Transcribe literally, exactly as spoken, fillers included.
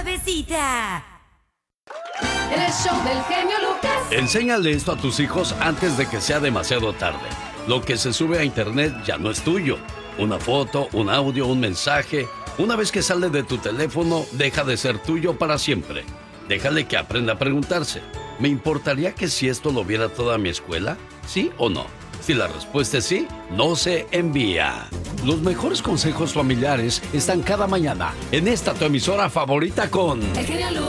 suavecita. El show del genio Lucas. Enséñale esto a tus hijos antes de que sea demasiado tarde. Lo que se sube a internet ya no es tuyo. Una foto, un audio, un mensaje. Una vez que sale de tu teléfono, deja de ser tuyo para siempre. Déjale que aprenda a preguntarse: ¿me importaría que si esto lo viera toda mi escuela? ¿Sí o no? Si la respuesta es sí, no se envía. Los mejores consejos familiares están cada mañana en esta tu emisora favorita con... El genio Lucas.